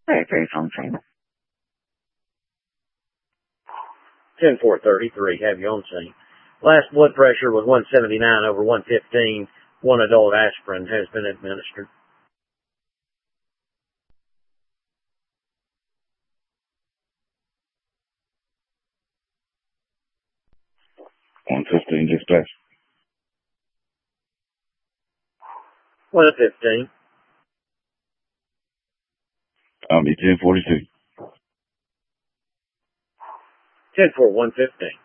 Very phone same. 10-4-33, have you on scene. Last blood pressure was 179/115. One adult aspirin has been administered. 115 dispatch. 115. I'll be 1042. 10-4-115.